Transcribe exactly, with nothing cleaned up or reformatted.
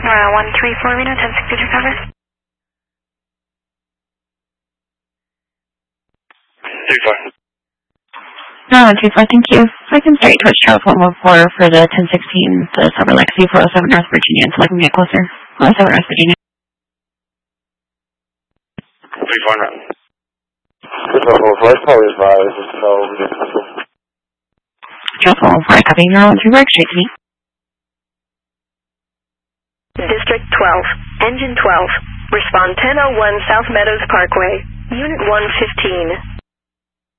Aurora one three four Reno, ten sixty-two cover. three four. No, one two four, thank you. I can straight touch Charles one one four for the ten sixteen, the Silver Lexi four oh seven North Virginia, until I can get closer. four oh seven North Virginia. three four, no. three four four four, probably advised, just so we get closer. Charles one one four, copy, Euro one three four, straight to me. District twelve, Engine twelve, respond ten oh one South Meadows Parkway, Unit one fifteen.